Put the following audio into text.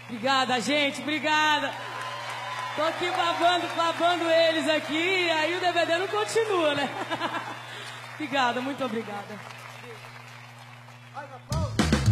Obrigada, gente, obrigada. Tô aqui babando eles aqui, e aí o DVD não continua, né? Obrigada, muito obrigada.